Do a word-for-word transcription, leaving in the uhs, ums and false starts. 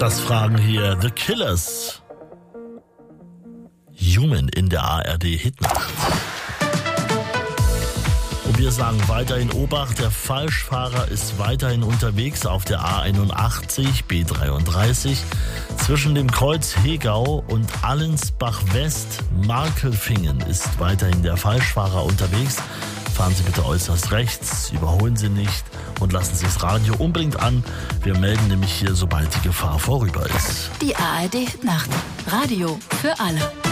Das fragen hier The Killers. Human in der A R D Hitnacht. Und wir sagen weiterhin Obacht, der Falschfahrer ist weiterhin unterwegs auf der A einundachtzig, B dreiunddreißig zwischen dem Kreuz Hegau und Allensbach West. Markelfingen ist weiterhin der Falschfahrer unterwegs. Fahren Sie bitte äußerst rechts, überholen Sie nicht und lassen Sie das Radio unbedingt an. Wir melden nämlich hier, sobald die Gefahr vorüber ist. Die A R D Hitnacht. Radio für alle.